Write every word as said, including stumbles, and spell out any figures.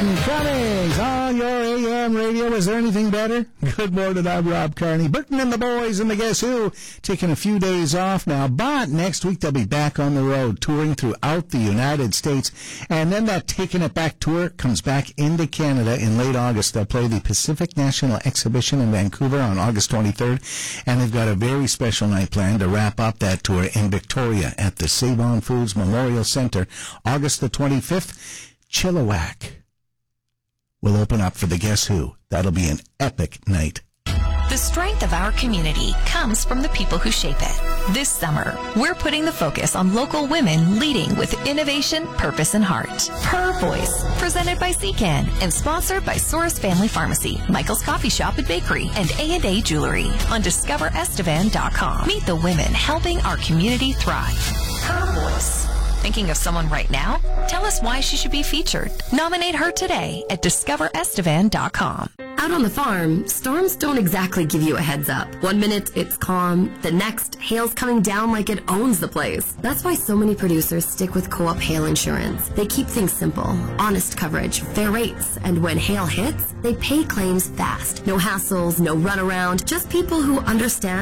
Burton Cummings on your A M radio. Is there anything better? Good morning, I'm Rob Carney. Burton and the boys and the Guess Who taking a few days off now, but next week they'll be back on the road touring throughout the United States, and then that Taking It Back tour comes back into Canada in late August. They'll play the Pacific National Exhibition in Vancouver on August twenty-third, and they've got a very special night planned to wrap up that tour in Victoria at the Save-On Foods Memorial Center, August the twenty-fifth. Chilliwack will open up for the Guess Who. That'll be an epic night. The strength of our community comes from the people who shape it. This summer, we're putting the focus on local women leading with innovation, purpose, and heart. Her Voice, presented by C C A N and sponsored by Source Family Pharmacy, Michael's Coffee Shop and Bakery, and A and A Jewelry on discover estevan dot com. Meet the women helping our community thrive. Her Voice. Thinking of someone right now? Tell us why she should be featured. Nominate her today at discover estevan dot com. Out on the farm, storms don't exactly give you a heads up. One minute it's calm, the next hail's coming down like it owns the place. That's why so many producers stick with Co-op Hail Insurance. They keep things simple, honest coverage, fair rates, and when hail hits, they pay claims fast. No hassles, no runaround, just people who understand